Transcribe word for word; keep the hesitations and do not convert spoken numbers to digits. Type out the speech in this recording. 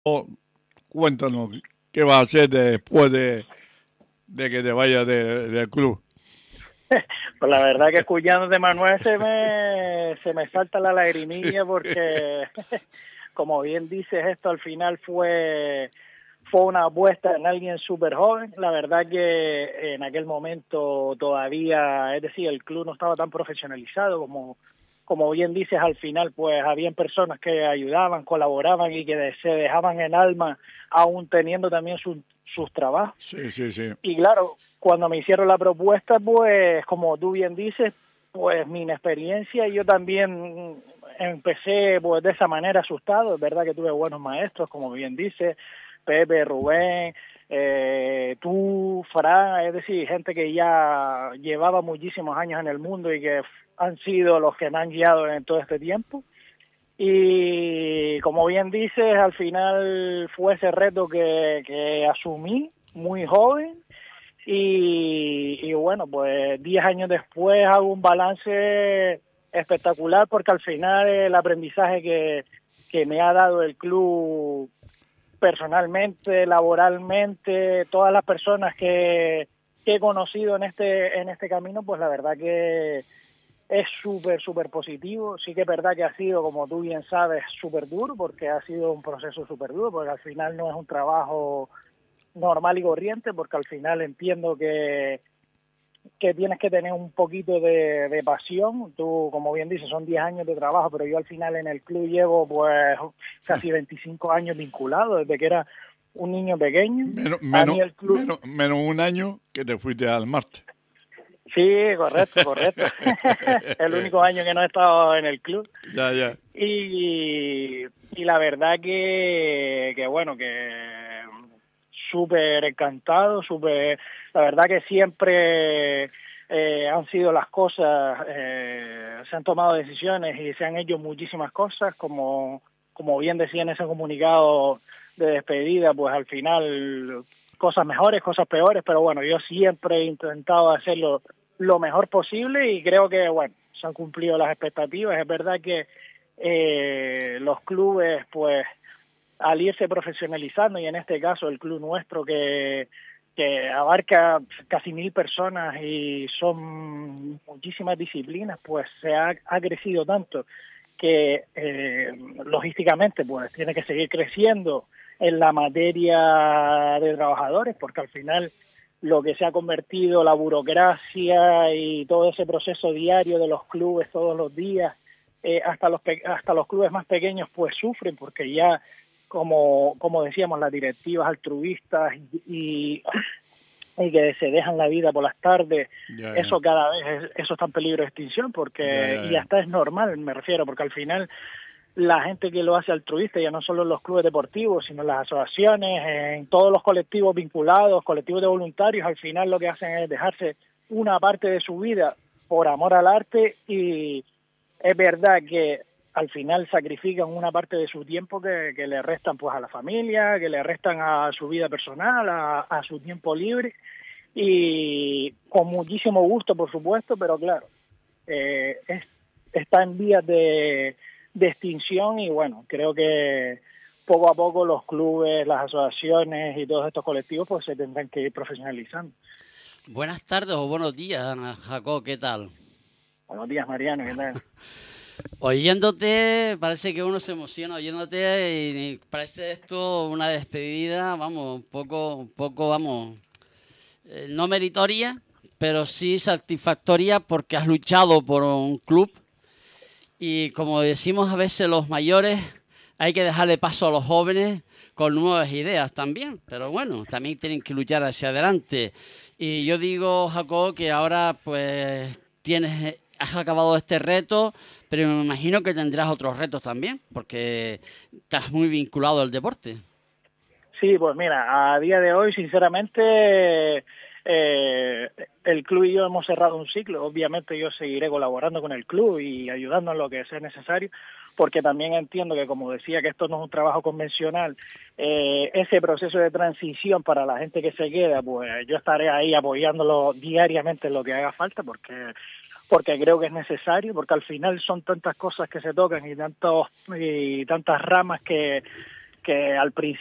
Oh, cuéntanos, ¿qué vas a hacer después de, de que te vayas de- del club? Pues la verdad que escuchándote, Manuel, se me, se me salta la lagrimilla porque, como bien dices, esto al final fue, fue una apuesta en alguien súper joven. La verdad que en aquel momento todavía, es decir, el club no estaba tan profesionalizado como, como bien dices, al final pues habían personas que ayudaban, colaboraban y que se dejaban el alma aún teniendo también su- sus trabajos. Sí, sí, sí. Y claro, cuando me hicieron la propuesta, pues como tú bien dices, pues mi inexperiencia, yo también empecé pues de esa manera asustado. Es verdad que tuve buenos maestros, como bien dices, Pepe, Rubén, eh, tú, Fran, es decir, gente que ya llevaba muchísimos años en el mundo y que han sido los que me han guiado en todo este tiempo. Y como bien dices, al final fue ese reto que, que asumí muy joven y, y bueno, pues diez años después hago un balance espectacular porque al final el aprendizaje que, que me ha dado el club personalmente, laboralmente, todas las personas que, que he conocido en este, en este camino, pues la verdad que es súper, súper positivo. Sí que es verdad que ha sido, como tú bien sabes, súper duro, porque ha sido un proceso súper duro, porque al final no es un trabajo normal y corriente, porque al final entiendo que, que tienes que tener un poquito de, de pasión. Tú, como bien dices, son diez años de trabajo, pero yo al final en el club llevo pues casi veinticinco años vinculado, desde que era un niño pequeño. Menos, A menos, mí el club... menos, menos un año que te fuiste al Marte. Sí, correcto, correcto. El único año que no he estado en el club. Ya, ya. Y, y la verdad que, que bueno, que súper encantado, súper, la verdad que siempre eh, han sido las cosas, eh, se han tomado decisiones y se han hecho muchísimas cosas, como, como bien decía en ese comunicado de despedida, pues al final cosas mejores, cosas peores, pero bueno, yo siempre he intentado hacerlo lo mejor posible y creo que, bueno, se han cumplido las expectativas. Es verdad que eh, los clubes, pues, al irse profesionalizando, y en este caso el club nuestro que, que abarca casi mil personas y son muchísimas disciplinas, pues se ha, ha crecido tanto que eh, logísticamente pues tiene que seguir creciendo en la materia de trabajadores, porque al final lo que se ha convertido la burocracia y todo ese proceso diario de los clubes todos los días, eh, hasta los hasta los clubes más pequeños pues sufren porque ya como como decíamos las directivas altruistas y, y, y que se dejan la vida por las tardes, Ya, ya. eso cada vez es, eso está en peligro de extinción Ya, porque ya, y ya. hasta es normal, me refiero, porque al final la gente que lo hace altruista, ya no solo en los clubes deportivos, sino en las asociaciones, en todos los colectivos vinculados, colectivos de voluntarios, al final lo que hacen es dejarse una parte de su vida por amor al arte y es verdad que al final sacrifican una parte de su tiempo que, que le restan pues a la familia, que le restan a su vida personal, a, a su tiempo libre y con muchísimo gusto, por supuesto, pero claro, eh, es, está en vías de, de extinción y bueno, creo que poco a poco los clubes, las asociaciones y todos estos colectivos pues se tendrán que ir profesionalizando. Buenas tardes o buenos días, Jacob, ¿qué tal? Buenos días, Mariano, ¿qué tal? Oyéndote, parece que uno se emociona oyéndote y parece esto una despedida, vamos, un poco, un poco, vamos, eh, no meritoria, pero sí satisfactoria porque has luchado por un club y como decimos a veces los mayores, hay que dejarle paso a los jóvenes con nuevas ideas también, pero bueno, también tienen que luchar hacia adelante. Y yo digo, Jacob, que ahora pues tienes, has acabado este reto, pero me imagino que tendrás otros retos también, porque estás muy vinculado al deporte. Sí, pues mira, a día de hoy, sinceramente, eh, el club y yo hemos cerrado un ciclo. Obviamente yo seguiré colaborando con el club y ayudando en lo que sea necesario, porque también entiendo que, como decía, que esto no es un trabajo convencional. Eh, ese proceso de transición para la gente que se queda, pues yo estaré ahí apoyándolo diariamente en lo que haga falta, porque porque creo que es necesario, porque al final son tantas cosas que se tocan y tantos y tantas ramas que que al principio